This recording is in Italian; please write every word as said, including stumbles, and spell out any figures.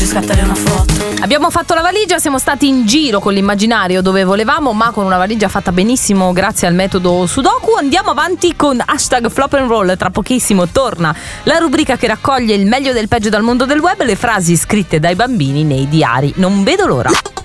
Voglio scattare una foto. Abbiamo fatto la valigia, siamo stati in giro con l'immaginario dove volevamo, ma con una valigia fatta benissimo grazie al metodo Sudoku. Andiamo avanti con hashtag Flop and Roll. Tra pochissimo torna la rubrica che raccoglie il meglio del peggio dal mondo del web, le frasi scritte dai bambini nei diari. Non vedo l'ora.